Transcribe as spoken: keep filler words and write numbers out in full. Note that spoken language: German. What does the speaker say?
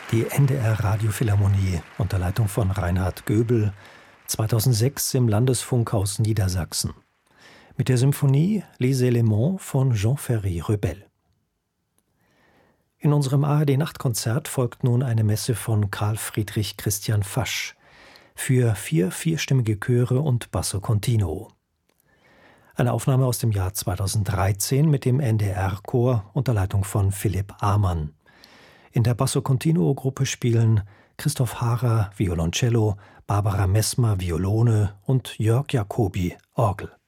Die N D R Radiophilharmonie unter Leitung von Reinhard Göbel, zweitausendsechs im Landesfunkhaus Niedersachsen. Mit der Symphonie Les Éléments von Jean-Ferry Rebel. In unserem A R D-Nachtkonzert folgt nun eine Messe von Karl Friedrich Christian Fasch für vier vierstimmige Chöre und Basso Continuo. Eine Aufnahme aus dem Jahr zweitausenddreizehn mit dem N D R-Chor unter Leitung von Philipp Amann. In der Basso Continuo-Gruppe spielen Christoph Haarer Violoncello, Barbara Messmer Violone und Jörg Jacobi Orgel.